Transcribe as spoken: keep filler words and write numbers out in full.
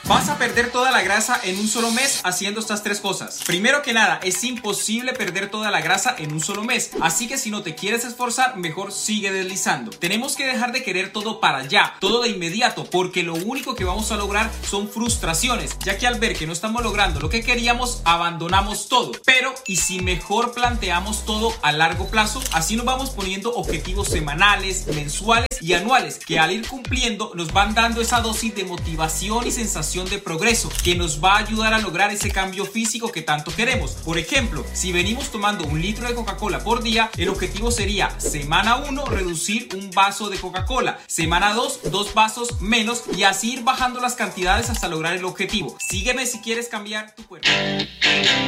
Vas a perder toda la grasa en un solo mes haciendo estas tres cosas. Primero que nada, es imposible perder toda la grasa en un solo mes, así que si no te quieres esforzar, mejor sigue deslizando. Tenemos que dejar de querer todo para ya, todo de inmediato, porque lo único que vamos a lograr son frustraciones, ya que al ver que no estamos logrando lo que queríamos, abandonamos todo. Pero, ¿y si mejor planteamos todo a largo plazo? Así nos vamos poniendo objetivos semanales, mensuales y anuales, que al ir cumpliendo nos van dando esa dosis de motivación y sensación de progreso que nos va a ayudar a lograr ese cambio físico que tanto queremos. Por ejemplo, si venimos tomando un litro de Coca-Cola por día, el objetivo sería semana uno reducir un vaso de Coca-Cola, semana dos dos vasos menos y así ir bajando las cantidades hasta lograr el objetivo. Sígueme si quieres cambiar tu cuerpo.